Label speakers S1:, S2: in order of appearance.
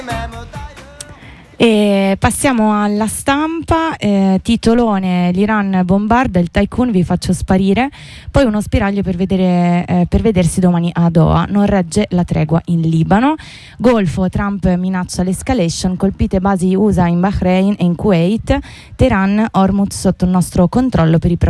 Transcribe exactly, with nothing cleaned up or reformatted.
S1: E passiamo alla stampa, eh, titolone: l'Iran bombarda, il tycoon vi faccio sparire, poi uno spiraglio per, vedere, eh, per vedersi domani a Doha, non regge la tregua in Libano, Golfo, Trump minaccia l'escalation, colpite basi U S A in Bahrain e in Kuwait, Teheran, Hormuz sotto il nostro controllo per i prossimi